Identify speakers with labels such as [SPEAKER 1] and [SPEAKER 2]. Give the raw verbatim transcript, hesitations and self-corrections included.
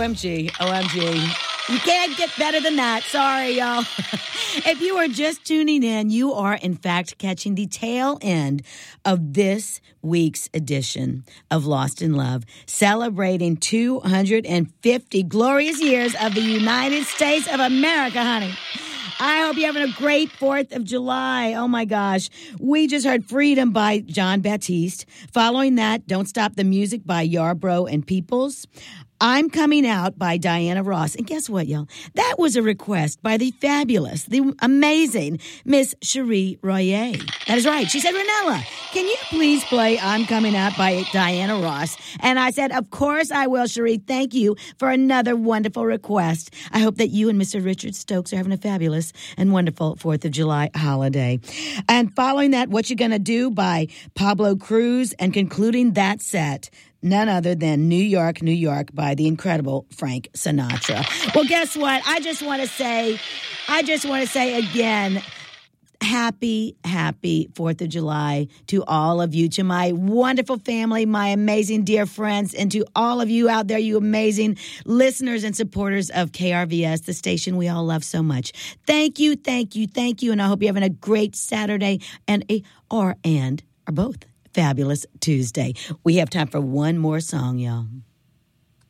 [SPEAKER 1] M G, O M G. You can't get better than that. Sorry, y'all. If you are just tuning in, you are, in fact, catching the tail end of this week's edition of Lost in Love, celebrating two hundred fifty glorious years of the United States of America, honey. I hope you're having a great fourth of July. Oh, my gosh. We just heard Freedom by John Baptiste. Following that, Don't Stop the Music by Yarbrough and Peoples. I'm Coming Out by Diana Ross. And guess what, y'all? That was a request by the fabulous, the amazing Miss Cherie Royer. That is right. She said, Ranella, can you please play I'm Coming Out by Diana Ross? And I said, of course I will, Cherie. Thank you for another wonderful request. I hope that you and Mister Richard Stokes are having a fabulous and wonderful fourth of July holiday. And following that, What You Gonna Do by Pablo Cruz, and concluding that set, none other than New York, New York by the incredible Frank Sinatra. Well, guess what? I just want to say, I just want to say again, happy, happy fourth of July to all of you, to my wonderful family, my amazing dear friends, and to all of you out there, you amazing listeners and supporters of K R V S, the station we all love so much. Thank you, thank you, thank you, and I hope you're having a great Saturday and a, or and, or both. Fabulous Tuesday. We have time for one more song, y'all.